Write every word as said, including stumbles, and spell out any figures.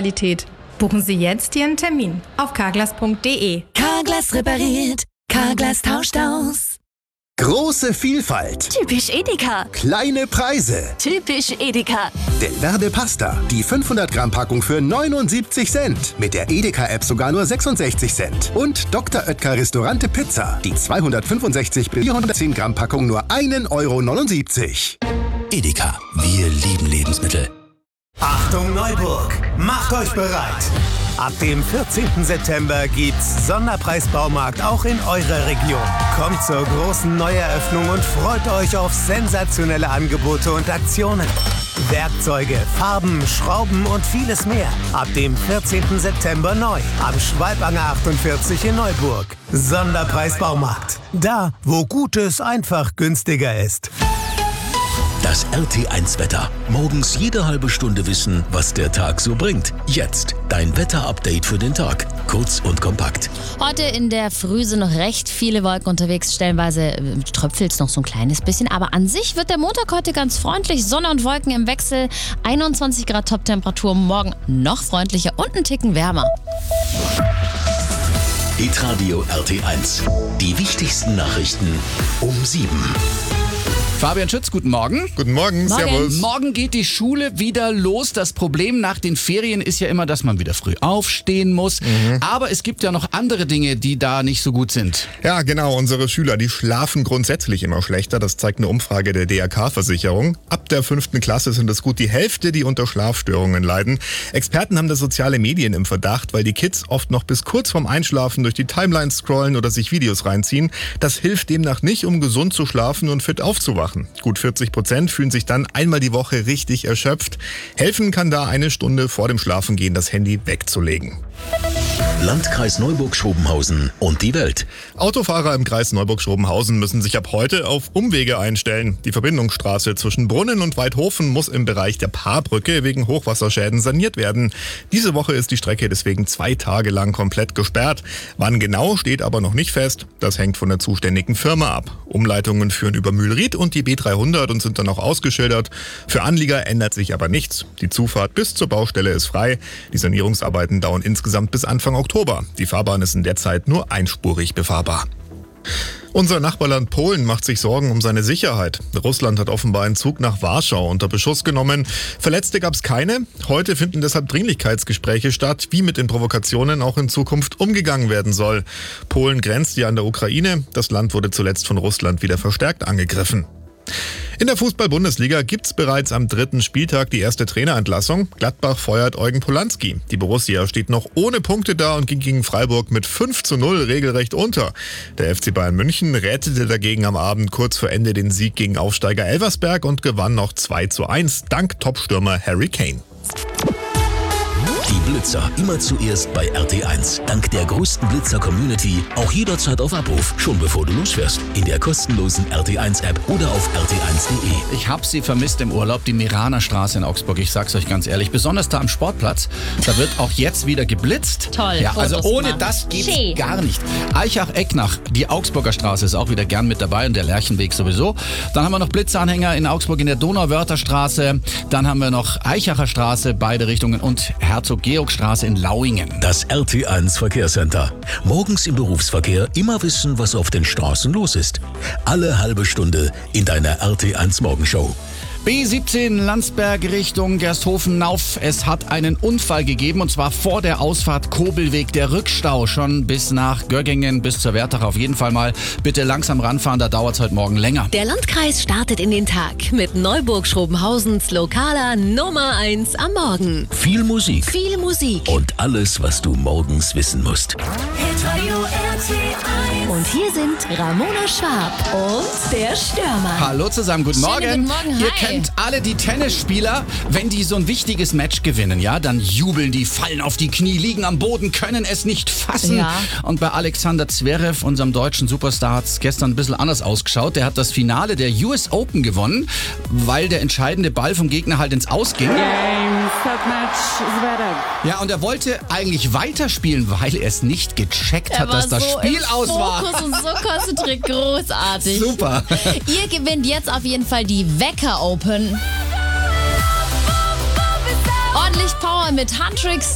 Qualität. Buchen Sie jetzt Ihren Termin auf carglass punkt de. Carglass repariert, Carglass tauscht aus. Große Vielfalt. Typisch Edeka. Kleine Preise. Typisch Edeka. Del Verde Pasta. Die fünfhundert Gramm Packung für neunundsiebzig Cent. Mit der Edeka-App sogar nur sechsundsechzig Cent. Und Doktor Oetker Restaurante Pizza. Die zweihundertfünfundsechzig bis vierhundertzehn Gramm Packung nur ein Euro neunundsiebzig. Edeka. Wir lieben Lebensmittel. Achtung Neuburg, macht euch bereit! Ab dem vierzehnten September gibt's Sonderpreis-Baumarkt auch in eurer Region. Kommt zur großen Neueröffnung und freut euch auf sensationelle Angebote und Aktionen. Werkzeuge, Farben, Schrauben und vieles mehr. Ab dem vierzehnten September neu am Schwalbanger achtundvierzig in Neuburg. Sonderpreis-Baumarkt. Da, wo Gutes einfach günstiger ist. Das R T eins Wetter. Morgens jede halbe Stunde wissen, was der Tag so bringt. Jetzt dein Wetter-Update für den Tag. Kurz und kompakt. Heute in der Früh sind noch recht viele Wolken unterwegs. Stellenweise tröpfelt es noch so ein kleines bisschen. Aber an sich wird der Montag heute ganz freundlich. Sonne und Wolken im Wechsel. einundzwanzig Grad Top-Temperatur. Morgen noch freundlicher und ein Ticken wärmer. Hitradio R T eins. Die wichtigsten Nachrichten um sieben. Fabian Schütz, guten Morgen. Guten Morgen, Morgen. Servus. Morgen geht die Schule wieder los. Das Problem nach den Ferien ist ja immer, dass man wieder früh aufstehen muss. Mhm. Aber es gibt ja noch andere Dinge, die da nicht so gut sind. Ja, genau. Unsere Schüler, die schlafen grundsätzlich immer schlechter. Das zeigt eine Umfrage der D R K-Versicherung. Ab der fünften Klasse sind es gut die Hälfte, die unter Schlafstörungen leiden. Experten haben das soziale Medien im Verdacht, weil die Kids oft noch bis kurz vorm Einschlafen durch die Timeline scrollen oder sich Videos reinziehen. Das hilft demnach nicht, um gesund zu schlafen und fit aufzuwachen. Gut vierzig Prozent fühlen sich dann einmal die Woche richtig erschöpft. Helfen kann da eine Stunde vor dem Schlafengehen das Handy wegzulegen. Landkreis Neuburg-Schrobenhausen und die Welt. Autofahrer im Kreis Neuburg-Schrobenhausen müssen sich ab heute auf Umwege einstellen. Die Verbindungsstraße zwischen Brunnen und Weidhofen muss im Bereich der Paarbrücke wegen Hochwasserschäden saniert werden. Diese Woche ist die Strecke deswegen zwei Tage lang komplett gesperrt. Wann genau, steht aber noch nicht fest. Das hängt von der zuständigen Firma ab. Umleitungen führen über Mühlried und die B dreihundert und sind dann auch ausgeschildert. Für Anlieger ändert sich aber nichts. Die Zufahrt bis zur Baustelle ist frei. Die Sanierungsarbeiten dauern insgesamt bis Anfang Oktober. Die Fahrbahn ist in der Zeit nur einspurig befahrbar. Unser Nachbarland Polen macht sich Sorgen um seine Sicherheit. Russland hat offenbar einen Zug nach Warschau unter Beschuss genommen. Verletzte gab es keine. Heute finden deshalb Dringlichkeitsgespräche statt, wie mit den Provokationen auch in Zukunft umgegangen werden soll. Polen grenzt ja an der Ukraine. Das Land wurde zuletzt von Russland wieder verstärkt angegriffen. In der Fußball-Bundesliga gibt's bereits am dritten Spieltag die erste Trainerentlassung. Gladbach feuert Eugen Polanski. Die Borussia steht noch ohne Punkte da und ging gegen Freiburg mit fünf zu null regelrecht unter. Der F C Bayern München rettete dagegen am Abend kurz vor Ende den Sieg gegen Aufsteiger Elversberg und gewann noch zwei zu eins dank Topstürmer Harry Kane. Die Blitzer immer zuerst bei R T eins. Dank der größten Blitzer-Community auch jederzeit auf Abruf, schon bevor du losfährst. In der kostenlosen R T eins App oder auf r t eins punkt de. Ich habe sie vermisst im Urlaub, die Meraner Straße in Augsburg. Ich sag's euch ganz ehrlich, besonders da am Sportplatz. Da wird auch jetzt wieder geblitzt. Toll. Ja, also Fotos ohne machen. das geht's Schön. gar nicht. Eichach-Ecknach, die Augsburger Straße ist auch wieder gern mit dabei und der Lerchenweg sowieso. Dann haben wir noch Blitzanhänger in Augsburg in der Donauwörther-Straße. Dann haben wir noch Eichacher Straße, beide Richtungen, und Herzog-Georg-Straße in Lauingen. Das R T eins Verkehrscenter. Morgens im Berufsverkehr immer wissen, was auf den Straßen los ist. Alle halbe Stunde in deiner R T eins Morgenshow. B siebzehn Landsberg Richtung Gersthofen-Nauf. Es hat einen Unfall gegeben und zwar vor der Ausfahrt Kobelweg. Der Rückstau schon bis nach Göggingen, bis zur Wertach auf jeden Fall mal. Bitte langsam ranfahren, da dauert es heute Morgen länger. Der Landkreis startet in den Tag mit Neuburg-Schrobenhausens lokaler Nummer eins am Morgen. Viel Musik Viel Musik. und alles, was du morgens wissen musst. Und hier sind Ramona Schwab und der Stürmer. Hallo zusammen, guten Schönen Morgen. guten Morgen, Ihr hi. kennt alle die Tennisspieler, wenn die so ein wichtiges Match gewinnen, ja, dann jubeln die, fallen auf die Knie, liegen am Boden, können es nicht fassen. Ja. Und bei Alexander Zverev, unserem deutschen Superstar, hat es gestern ein bisschen anders ausgeschaut. Der hat das Finale der U S Open gewonnen, weil der entscheidende Ball vom Gegner halt ins Aus ging. Ja, und er wollte eigentlich weiterspielen, weil er es nicht gecheckt Er hat, dass war das so Spiel im aus war. Fokus und so konzentriert, großartig. Super. Ihr gewinnt jetzt auf jeden Fall die Wecker Open. Ordentlich Power mit Handtricks.